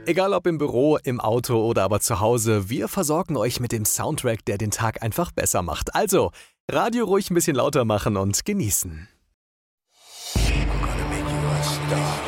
Egal ob im Büro, im Auto oder aber zu Hause, wir versorgen euch mit dem Soundtrack, der den Tag einfach besser macht. Also, Radio ruhig ein bisschen lauter machen und genießen.